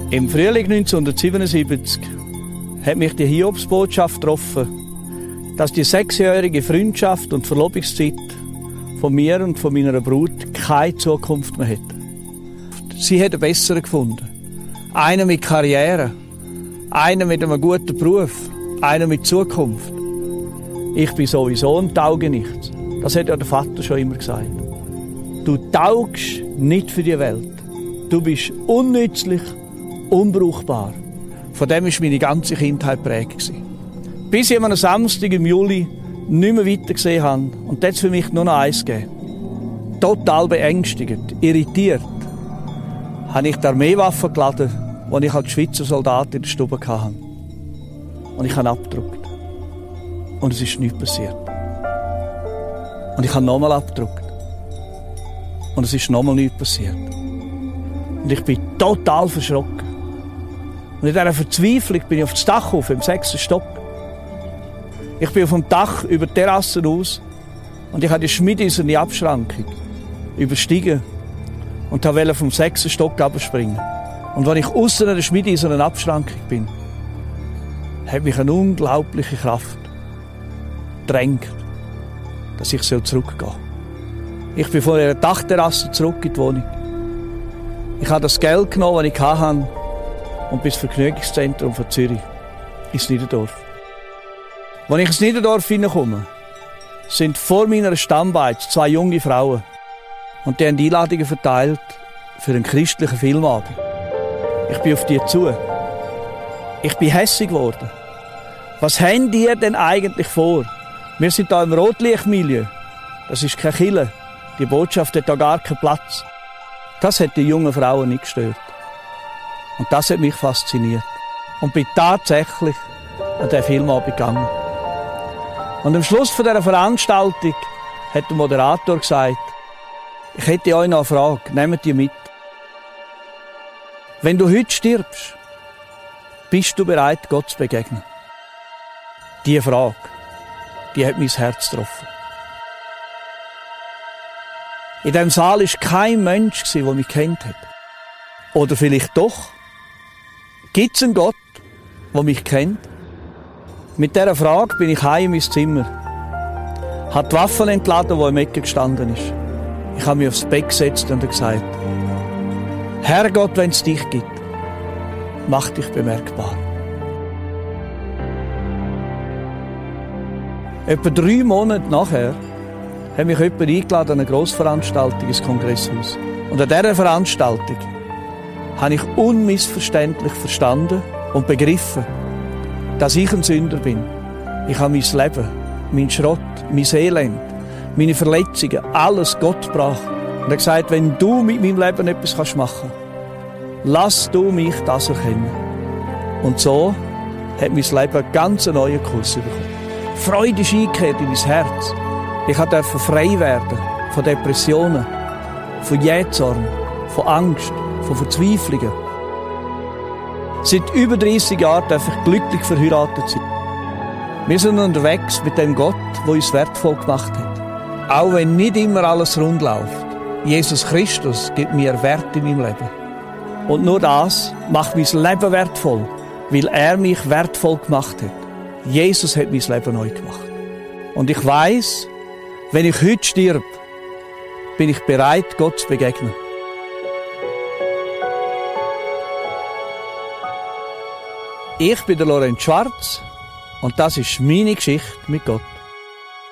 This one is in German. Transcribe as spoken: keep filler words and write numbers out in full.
Im Frühling neunzehnhundertsiebenundsiebzig hat mich die Hiobsbotschaft getroffen, dass die sechsjährige Freundschaft und Verlobungszeit von mir und von meiner Brut keine Zukunft mehr hätte. Sie hätte einen besseren gefunden. Einen mit Karriere, einen mit einem guten Beruf, einen mit Zukunft. Ich bin sowieso ein Taugenichts. Das hat ja der Vater schon immer gesagt. Du taugst nicht für die Welt. Du bist unnützlich, unbrauchbar. Von dem war meine ganze Kindheit geprägt. Bis ich an einem Samstag im Juli nicht mehr weiter gesehen habe. Und das für mich nur noch eins gegeben. Total beängstigend, irritiert, habe ich die Armeewaffe geladen, die ich als Schweizer Soldat in der Stube hatte. Und ich habe abgedruckt. Und es ist nichts passiert. Und ich habe nochmal abgedruckt. Und es ist nochmal nichts passiert. Und ich bin total verschrocken. Und in dieser Verzweiflung bin ich auf das Dach auf, im sechsten Stock. Ich bin auf dem Dach über die Terrasse aus und ich habe die schmiedeiserne Abschrankung überstiegen und wollte vom sechsten Stock abspringen. Und als ich aussen an der schmiedeisernen Abschrankung bin, hat mich eine unglaubliche Kraft gedrängt, dass ich zurückgehen soll. Ich bin von der Dachterrasse zurück in die Wohnung. Ich habe das Geld genommen, das ich hatte, und bis ins Vergnügungszentrum von Zürich, ins Niederdorf. Als ich ins Niederdorf hineinkomme, sind vor meiner Stammbeiz zwei junge Frauen. Und die haben Einladungen verteilt für einen christlichen Filmabend. Ich bin auf die zu. Ich bin hässig geworden. Was haben die denn eigentlich vor? Wir sind hier im Rotlichtmilieu. Das ist keine Kirche. Die Botschaft hat da gar keinen Platz. Das hat die jungen Frauen nicht gestört. Und das hat mich fasziniert. Und bin tatsächlich an diesen Filmabend gegangen. Und am Schluss von dieser Veranstaltung hat der Moderator gesagt, ich hätte euch noch eine Frage, nehmt die mit. Wenn du heute stirbst, bist du bereit, Gott zu begegnen? Diese Frage, die hat mein Herz getroffen. In diesem Saal war kein Mensch, der mich kennt hat. Oder vielleicht doch? Gibt es einen Gott, der mich kennt? Mit dieser Frage bin ich heim in mein Zimmer. Habe die Waffen entladen, die im Ecke gestanden ist. Ich habe mich aufs Bett gesetzt und gesagt, Herrgott, wenn es dich gibt, mach dich bemerkbar. Etwa drei Monate nachher hat mich jemand eingeladen an eine Grossveranstaltung ins Kongresshaus. Und an dieser Veranstaltung habe ich unmissverständlich verstanden und begriffen, dass ich ein Sünder bin. Ich habe mein Leben, mein Schrott, mein Elend, meine Verletzungen, alles Gott gebracht. Und er hat gesagt, wenn du mit meinem Leben etwas machen kannst, lass du mich das erkennen. Und so hat mein Leben einen ganz neuen Kurs bekommen. Freude ist eingekehrt in mein Herz. Ich durfte frei werden von Depressionen, von Jähzorn, von Angst, von Verzweiflungen. Seit über dreissig Jahren darf ich glücklich verheiratet sein. Wir sind unterwegs mit dem Gott, der uns wertvoll gemacht hat. Auch wenn nicht immer alles rund läuft. Jesus Christus gibt mir Wert in meinem Leben. Und nur das macht mein Leben wertvoll, weil er mich wertvoll gemacht hat. Jesus hat mein Leben neu gemacht. Und ich weiss, wenn ich heute stirb, bin ich bereit, Gott zu begegnen. Ich bin der Lorenz Schwarz und das ist meine Geschichte mit Gott.